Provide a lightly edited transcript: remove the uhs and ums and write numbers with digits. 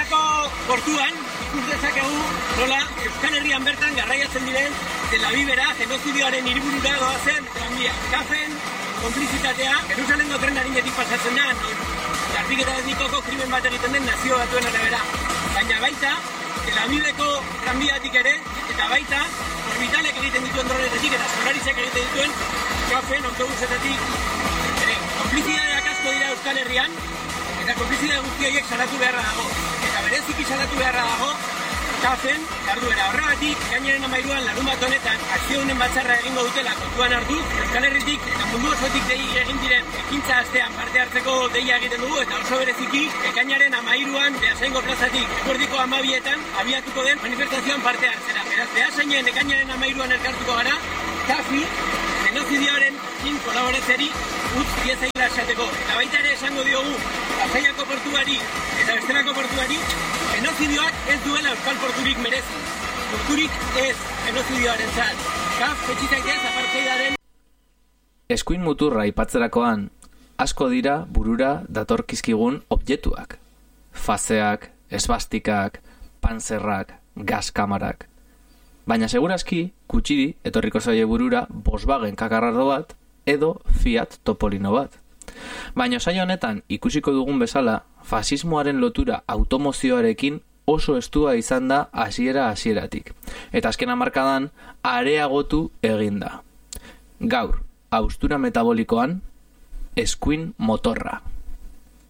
Estrenako portuan ikus dezakegu nola Euskal Herrian bertan garraiatzen diren Tel Avivera genozidioaren hiriburura doazen tranbia. Kafen konplizitatea Jerusalengo tren arinetik pasatzen da, garbiketa etnikoko krimen bat egiten den Nazio Batuen arabera. Baina baita Tel Aviveko tranbiatik ere, eta baita orbitalek egiten dituen dronetetik eta Solarisek egiten dituen kafen autobusetatik ere. Konplizitateak asko dira Euskal Herrian, eta konplizitate guzti horiek salatu beharra dago. Eta bereziki salatu beharra dago kafen jarduera. Horregatik, ekainaren 13an larunbat honetan akziodunen batzarra egingo dutela kontuan hartu, Euskal Herritik eta mundu osotik dei egin diren ekintza astean parte hartzeko deia egiten dugu, eta oso bereziki ekainaren 13an Beasaingo plazatik eguerdiko 12etan abiatuko den manifestazioan parte hartzera. Beraz, Beasainen ekainaren 13an elkartuko gara, kafi genozidioarekin kolaboratzeari utz diezaila esateko. Eta baita ere esango diogu Pasaiako portuari eta bestelako portuari genozidioak ez duela euskal porturik merezi. Porturik ez genozidioarentzat. Kaf, etxitaitez apartheidaren. Eskuin muturra aipatzerakoan, asko dira burura datorkizkigun objektuak. Fazeak, esbastikak, panzerrak, gaskamarak. Baina segurazki, kutsiri etorriko zaie burura Volkswagen kakarrardo bat edo Fiat Topolino bat. Baina saio honetan ikusiko dugun bezala, fasismoaren lotura automozioarekin oso estua izan da hasieratik. Eta azken hamarkadan areagotu egin da. Gaur, haustura metabolikoan, eskuin motorra.